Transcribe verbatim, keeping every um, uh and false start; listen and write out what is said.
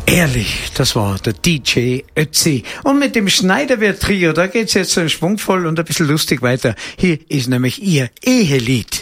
Ehrlich, das war der D J Ötzi. Und mit dem Schneiderwirt Trio, da geht's jetzt so schwungvoll und ein bisschen lustig weiter. Hier ist nämlich ihr Ehelied.